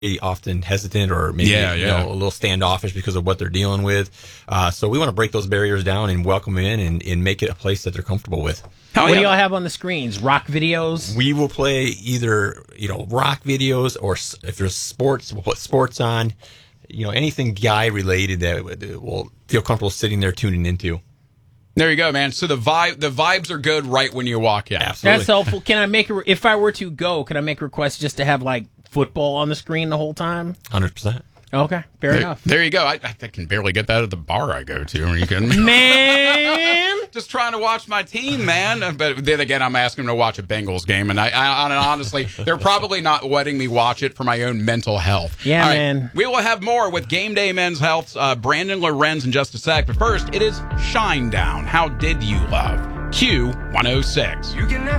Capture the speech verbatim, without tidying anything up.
often hesitant or maybe yeah, you yeah. know, a little standoffish because of what they're dealing with. Uh, so we want to break those barriers down and welcome them in and, and make it a place that they're comfortable with. What yeah. do y'all have on the screens? Rock videos? We will play either, you know, rock videos, or if there's sports, we'll put sports on. You know, anything guy related that will feel comfortable sitting there tuning into. There you go, man. So the vibe, the vibes are good right when you walk in. Absolutely. That's helpful. Can I make a, if I were to go, can I make a request just to have like football on the screen the whole time? one hundred percent. Okay, fair there, enough. There you go. I, I can barely get that at the bar I go to. Are you kidding me? Man! Just trying to watch my team, man. But then again, I'm asking them to watch a Bengals game, and I, I, I honestly, they're probably not letting me watch it for my own mental health. Yeah, All right, man. we will have more with Game Day Men's Health, uh, Brandon Lorenz in just a sec. But first, it is Shinedown. How did you love Q one oh six? You can never